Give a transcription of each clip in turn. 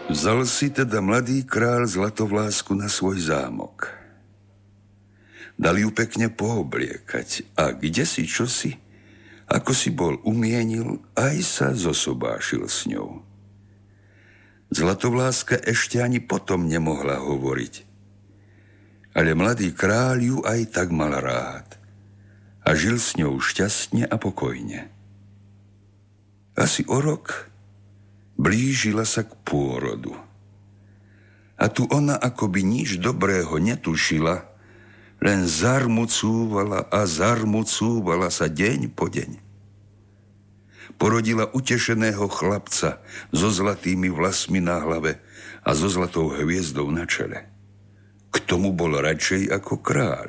Vzal si teda mladý král Zlatovlásku na svoj zámok. Dal ju pekne poobliekať a kde si čosi, ako si bol umienil, aj sa zosobášil s ňou. Zlatovláska ešte ani potom nemohla hovoriť, ale mladý kráľ ju aj tak mal rád a žil s ňou šťastne a pokojne. Asi o rok blížila sa k pôrodu. A tu ona akoby nič dobrého netušila, len zarmucúvala sa deň po deň. Porodila utešeného chlapca so zlatými vlasmi na hlave a so zlatou hviezdou na čele. K tomu bol radšej ako kráľ.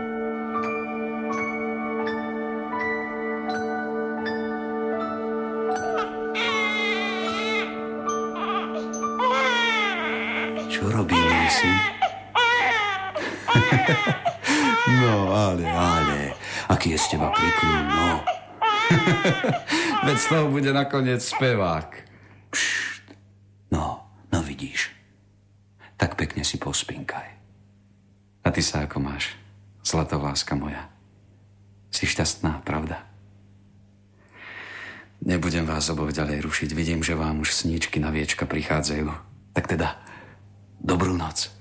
Čo robí môj syn? No, ale, aký je z teba prikľúň, no. Veď z toho bude nakoniec spevák. Pšt. No vidíš. Tak pekne si pospinkaj. A ty sa ako máš, Zlatovláska moja? Si šťastná, pravda? Nebudem vás oboch ďalej rušiť. Vidím, že vám už sníčky na viečka prichádzajú. Tak teda, dobrú noc.